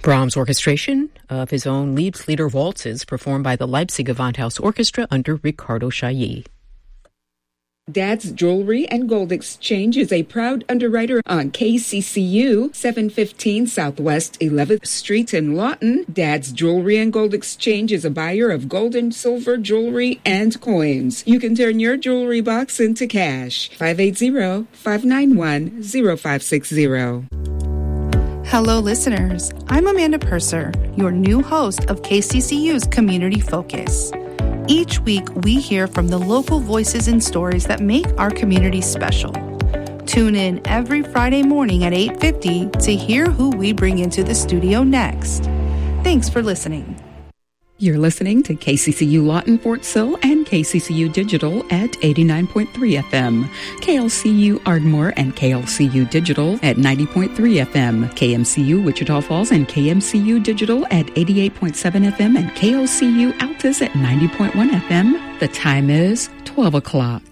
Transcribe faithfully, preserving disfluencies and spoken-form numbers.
Brahms' orchestration of his own Liebeslieder waltzes performed by the Leipzig Gewandhaus Orchestra under Ricardo Chailly. Dad's Jewelry and Gold Exchange is a proud underwriter on K C C U, seven fifteen Southwest eleventh Street in Lawton. Dad's Jewelry and Gold Exchange is a buyer of gold and silver jewelry and coins. You can turn your jewelry box into cash. five eight zero, five nine one, zero five six zero. Hello, listeners. I'm Amanda Purser, your new host of K C C U's Community Focus. Each week, we hear from the local voices and stories that make our community special. Tune in every Friday morning at eight fifty to hear who we bring into the studio next. Thanks for listening. You're listening to K C C U Lawton, Fort Sill, and K C C U Digital at eighty-nine point three F M. K L C U Ardmore and K L C U Digital at ninety point three F M. K M C U Wichita Falls and K M C U Digital at eighty-eight point seven F M and K L C U Altus at ninety point one F M. The time is twelve o'clock.